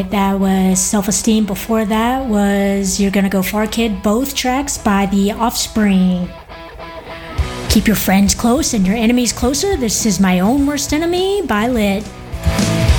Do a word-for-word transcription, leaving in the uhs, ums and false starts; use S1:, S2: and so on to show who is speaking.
S1: That was Self-Esteem. Before that was You're Gonna Go Far Kid, both tracks by The Offspring. Keep Your Friends Close and Your Enemies Closer. This is My Own Worst Enemy by Lit.